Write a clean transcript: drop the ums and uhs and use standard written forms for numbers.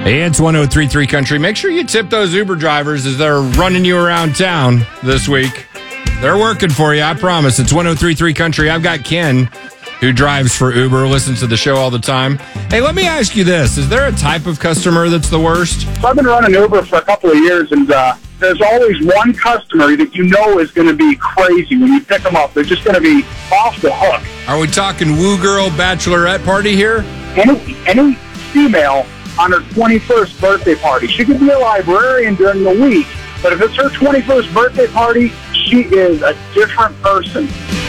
Hey, it's 103.3 Country. Make sure you tip those Uber drivers as they're running you around town this week. They're working for you, I promise. It's 103.3 Country. I've got Ken, who drives for Uber, listens to the show all the time. Hey, let me ask you this. Is there a type of customer that's the worst? So I've been running Uber for a couple of years, and there's always one customer that you know is going to be crazy when you pick them up. They're just going to be off the hook. Are we talking woo girl bachelorette party here? Any female on her 21st birthday party. She could be a librarian during the week, but if it's her 21st birthday party, she is a different person.